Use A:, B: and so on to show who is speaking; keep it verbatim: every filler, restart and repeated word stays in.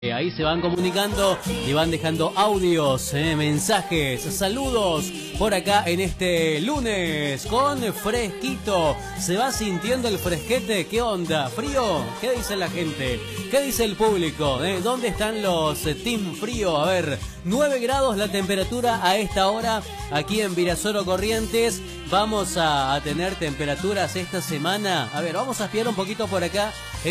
A: Eh, Ahí se van comunicando y van dejando audios, eh, mensajes, saludos por acá en este lunes con fresquito. ¿Se va sintiendo el fresquete? ¿Qué onda? ¿Frío? ¿Qué dice la gente? ¿Qué dice el público? ¿Eh? ¿Dónde están los eh, team frío? A ver, nueve grados la temperatura a esta hora aquí en Virasoro Corrientes. Vamos a, a tener temperaturas esta semana. A ver, vamos a espiar un poquito por acá.